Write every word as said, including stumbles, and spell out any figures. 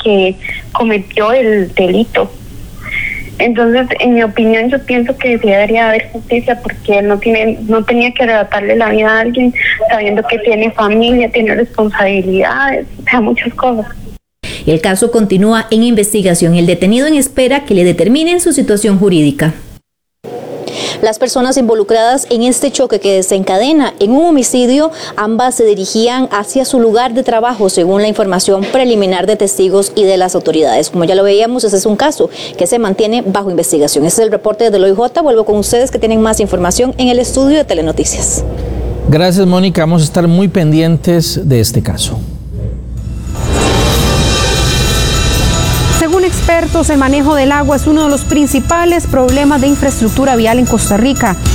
que cometió el delito. Entonces, en mi opinión, yo pienso que debería haber justicia porque él no tiene, no tenía que arrebatarle la vida a alguien sabiendo que tiene familia, tiene responsabilidades, o sea, muchas cosas. El caso continúa en investigación. El detenido en espera que le determinen su situación jurídica. Las personas involucradas en este choque que desencadena en un homicidio, ambas se dirigían hacia su lugar de trabajo, según la información preliminar de testigos y de las autoridades. Como ya lo veíamos, ese es un caso que se mantiene bajo investigación. Ese es el reporte del O I J. Vuelvo con ustedes que tienen más información en el estudio de Telenoticias. Gracias, Mónica. Vamos a estar muy pendientes de este caso. Según expertos, el manejo del agua es uno de los principales problemas de infraestructura vial en Costa Rica.